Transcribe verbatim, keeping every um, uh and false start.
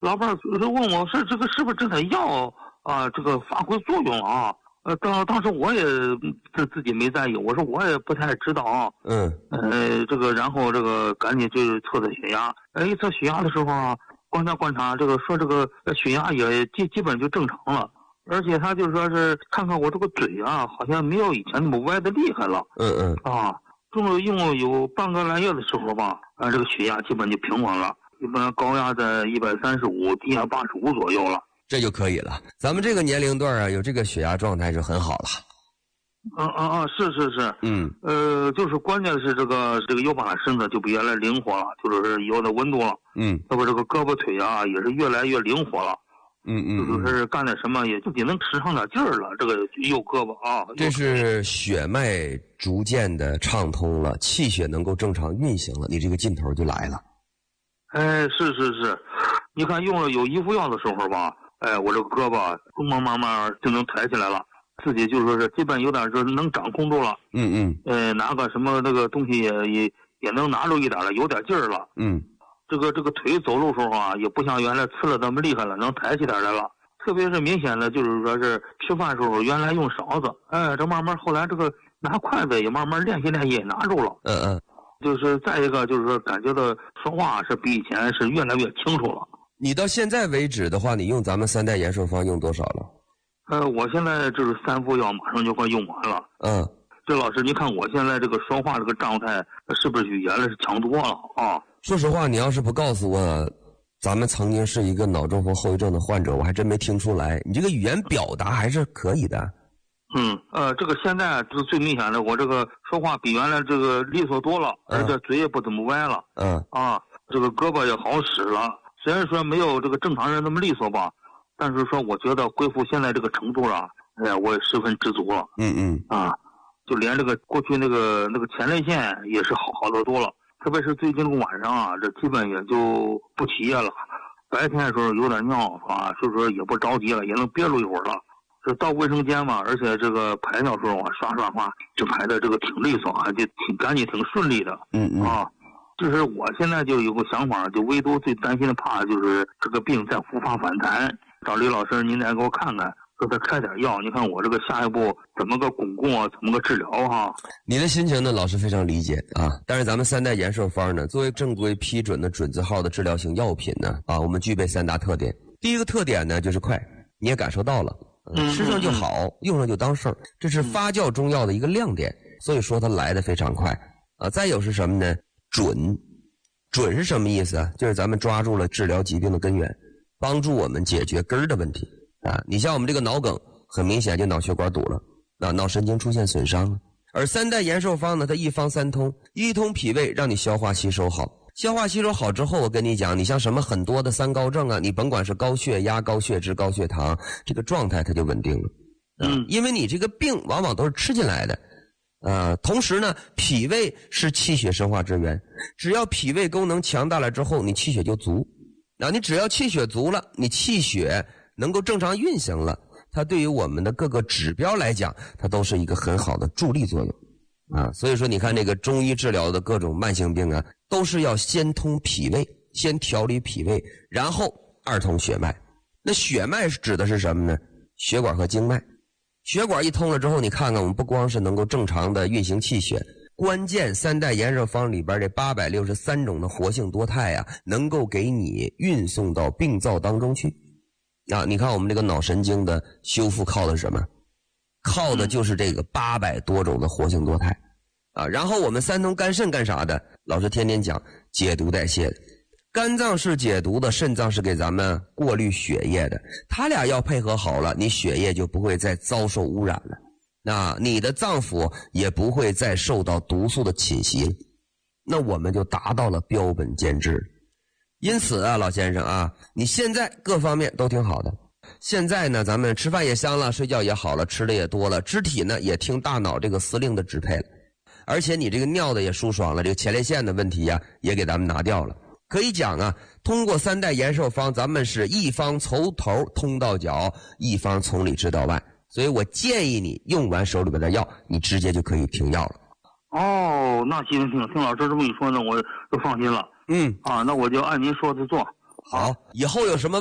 老伴儿就问我是这个是不是真的药啊？这个发挥作用了啊？呃，当当时我也自自己没在意，我说我也不太知道啊。 嗯。 呃，这个然后这个赶紧就测测血压。哎，一测血压的时候啊，观察观察，这个说这个血压也基基本就正常了，而且他就说是看看我这个嘴啊，好像没有以前那么歪的厉害了。 嗯嗯。 啊，用了用了有半个来月的时候吧，啊，这个血压基本就平稳了，一般高压在一百三十五，低压八十五左右了。 这就可以了。咱们这个年龄段啊，有这个血压状态就很好了。 啊啊啊！是是是， 嗯， 呃，就是关键是这个这个腰把身子就比原来灵活了，就是有的温度了。 嗯， 包括这个胳膊腿啊，也是越来越灵活了。 嗯嗯， 就是干点什么也自己能使上点劲儿了。这个右胳膊啊， 这是血脉逐渐的畅通了，气血能够正常运行了，你这个劲头就来了。 哎，是是是，你看用了有依附药的时候吧。哎，我这个胳膊慢慢慢就能抬起来了，自己就说是基本有点就能掌控住了。 嗯嗯。 呃，拿个什么那个东西也也也能拿住一点了，有点劲儿了。 嗯。 这个这个腿走路时候啊，也不像原来刺了那么厉害了，能抬起点来了。特别是明显的就是说是吃饭时候原来用勺子，哎，这慢慢后来这个拿筷子也慢慢练习练习也拿住了。 嗯嗯。 就是再一个就是说感觉到说话是比以前是越来越清楚了。 你到现在为止的话，你用咱们三代延寿方用多少了？ 呃，我现在就是三副药马上就快用完了。 嗯， 这老师，你看我现在这个说话这个状态，是不是比原来是强多了啊？ 说实话，你要是不告诉我，咱们曾经是一个脑中风后遗症的患者，我还真没听出来。你这个语言表达还是可以的。 嗯，呃，这个现在是最明显的，我这个说话比原来这个利索多了，而且嘴也不怎么歪了。 嗯。 啊，这个胳膊也好使了。虽然说没有这个正常人那么利索吧，但是说我觉得恢复现在这个程度啊，哎呀，我也十分知足了。 嗯嗯。 啊，就连这个过去那个那个前列腺也是好好得多了，特别是最近这个晚上啊，这基本也就不起夜了。白天的时候有点尿啊，所以说也不着急了，也能憋住一会儿了。这到卫生间嘛，而且这个排尿时候啊，刷刷刷就排的这个挺利索啊，就挺赶紧挺顺利的。 嗯嗯。 啊。就是我现在就有个想法，就唯独最担心的怕就是这个病再复发反弹。找李老师您再给我看看，给他开点药。你看我这个下一步怎么个巩固啊，怎么个治疗哈？ 你的心情呢，老师非常理解啊。但是咱们三代延寿方呢，作为正规批准的准字号的治疗型药品呢，啊，我们具备三大特点。第一个特点呢就是快，你也感受到了，嗯、吃上就好，用上就当事儿，这是发酵中药的一个亮点。所以说它来得非常快啊。再有是什么呢？准，准是什么意思啊？就是咱们抓住了治疗疾病的根源，帮助我们解决根儿的问题啊。你像我们这个脑梗，很明显就脑血管堵了，啊，脑神经出现损伤了。而三代延寿方呢，它一方三通，一通脾胃，让你消化吸收好，消化吸收好之后，我跟你讲，你像什么很多的三高症啊，你甭管是高血压、高血脂、高血糖，这个状态它就稳定了。 嗯， 因为你这个病往往都是吃进来的。呃，同时呢，脾胃是气血生化之源，只要脾胃功能强大了之后，你气血就足。啊，你只要气血足了，你气血能够正常运行了，它对于我们的各个指标来讲，它都是一个很好的助力作用。啊，所以说你看这个中医治疗的各种慢性病啊，都是要先通脾胃，先调理脾胃，然后二通血脉。那血脉指的是什么呢？血管和经脉。血管一通了之后，你看看我们不光是能够正常的运行气血，关键三代延寿方里边这八百六十三种的活性多肽啊，能够给你运送到病灶当中去。啊，你看我们这个脑神经的修复靠的是什么？靠的就是这个八百多种的活性多肽。啊，然后我们三通肝肾干啥的？老师天天讲解毒代谢的。肝脏是解毒的，肾脏是给咱们过滤血液的，它俩要配合好了，你血液就不会再遭受污染了，那你的脏腑也不会再受到毒素的侵袭了，那我们就达到了标本兼治。因此啊，老先生啊，你现在各方面都挺好的，现在呢咱们吃饭也香了，睡觉也好了，吃的也多了，肢体呢也听大脑这个司令的支配了，而且你这个尿的也舒爽了，这个前列腺的问题呀、啊、也给咱们拿掉了。可以讲啊，通过三代延寿方，咱们是一方从头通到脚，一方从里治到外。所以我建议你用完手里边的药，你直接就可以停药了。 哦，那行行，听老师这么一说呢，我就放心了。 嗯， 啊，那我就按您说的做。 好，以后有什么